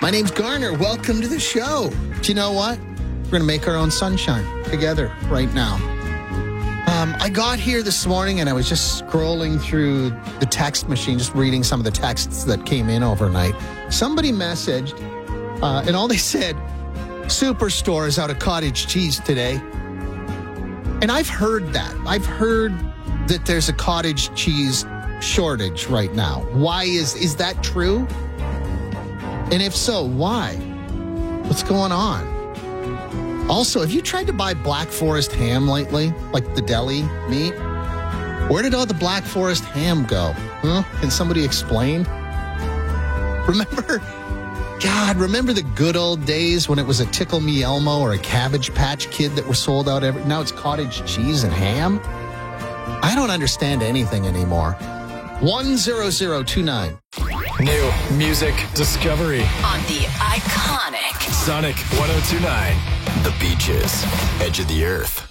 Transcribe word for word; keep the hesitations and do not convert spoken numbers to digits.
My name's Garner. Welcome to the show. Do you know what? We're going to make our own sunshine together right now. Um, I got here this morning and I was just scrolling through the text machine, just reading some of the texts that came in overnight. Somebody messaged, uh, and all they said, Superstore is out of cottage cheese today. And I've heard that. I've heard that there's a cottage cheese shortage right now. Why is, is that true? And if so, why? What's going on? Also, have you tried to buy Black Forest ham lately? Like the deli meat? Where did all the Black Forest ham go? Huh? Can somebody explain? Remember, God, remember the good old days when it was a Tickle Me Elmo or a Cabbage Patch Kid that were sold out every... Now it's cottage cheese and ham? I don't understand anything anymore. one zero zero two nine. New music discovery on the iconic Sonic one oh two point nine. The Beaches, Edge of the Earth.